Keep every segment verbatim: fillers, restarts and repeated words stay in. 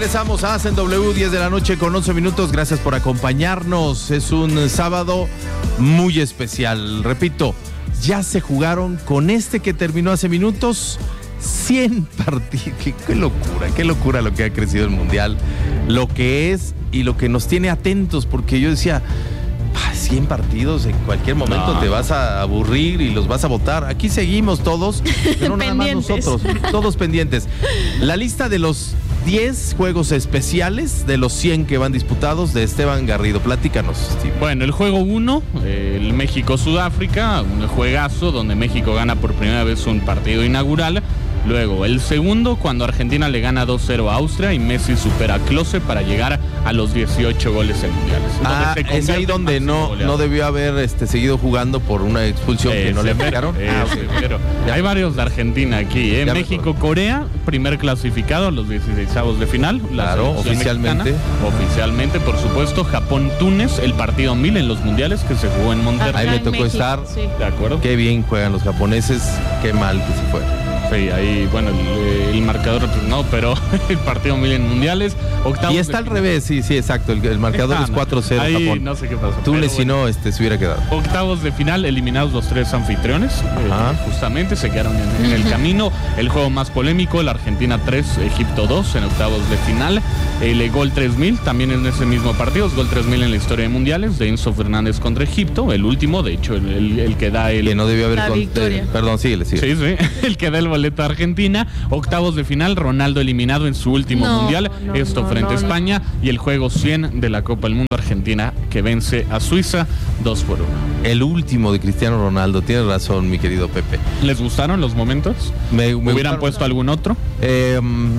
Regresamos a Hacen W, diez de la noche con once minutos. Gracias por acompañarnos. Es un sábado muy especial. Repito, ya se jugaron con este que terminó hace minutos cien partidos. Qué, qué locura, qué locura lo que ha crecido el Mundial, lo que es y lo que nos tiene atentos, porque yo decía, cien partidos, en cualquier momento no. te vas a aburrir y los vas a votar. Aquí seguimos todos, pero no nada más nosotros, todos pendientes. La lista de los diez juegos especiales de los cien que van disputados de Esteban Garrido. Platícanos, Steve. Bueno, el juego uno, el México-Sudáfrica, un juegazo donde México gana por primera vez un partido inaugural. Luego, el segundo, cuando Argentina le gana dos cero a Austria y Messi supera a Klose para llegar a los dieciocho goles en mundiales. Ah, es ahí donde no, no debió haber este, seguido jugando por una expulsión eh, que no le aplicaron. Eh, ah, okay. Pero hay varios de Argentina aquí. ¿eh? México-Corea, primer clasificado a los dieciseisavos de final. Claro, oficialmente. Mexicana, oficialmente, por supuesto. Japón-Túnez, el partido mil en los mundiales que se jugó en Monterrey. Ahí me tocó México, estar. Sí. De acuerdo. Qué bien juegan los japoneses, qué mal que se fue. Sí, ahí, bueno, el, el marcador no, pero el partido mil en mundiales. Y está al revés, sí, sí, exacto. El, el marcador ah, es cuatro cero ahí Japón. No sé qué pasó. Túnez, si no, este, se hubiera quedado. Octavos de final, eliminados los tres anfitriones. Eh, justamente se quedaron en, en el camino. El juego más polémico, la Argentina tres, Egipto dos en octavos de final. El gol tres mil, también en ese mismo partido, gol tres mil en la historia de mundiales, de Enzo Fernández contra Egipto, el último, de hecho, el, el, el que da el... Que no debió haber... La con, victoria. Eh, perdón, síguele, síguele. Sí, sí, el que da el boleto a Argentina. Octavos de final, Ronaldo eliminado en su último no, mundial, no, esto no, frente no, a España, no. Y el juego cien de la Copa del Mundo, Argentina, que vence a Suiza dos por uno. El último de Cristiano Ronaldo, tienes razón, mi querido Pepe. ¿Les gustaron los momentos? Me, me ¿Hubieran gustaron. puesto algún otro? Eh...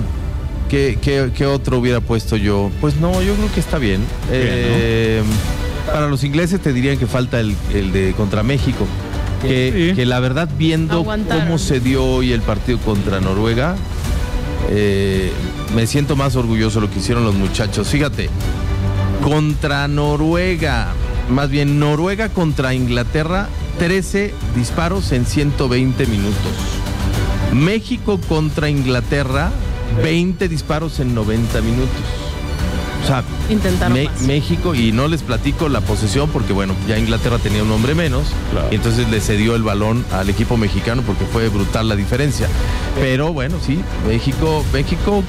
¿Qué, qué, ¿Qué otro hubiera puesto yo? Pues no, yo creo que está bien. bien eh, ¿no? Para los ingleses te dirían que falta el, el de contra México. Que, sí. que la verdad, viendo Aguantaron. cómo se dio hoy el partido contra Noruega, eh, me siento más orgulloso de lo que hicieron los muchachos. Fíjate, contra Noruega, más bien Noruega contra Inglaterra, trece disparos en ciento veinte minutos. México contra Inglaterra, veinte disparos en noventa minutos. O sea, Me- México, y no les platico la posesión porque, bueno, ya Inglaterra tenía un hombre menos, claro. Y entonces le cedió el balón al equipo mexicano porque fue brutal la diferencia. Pero bueno, sí, México, México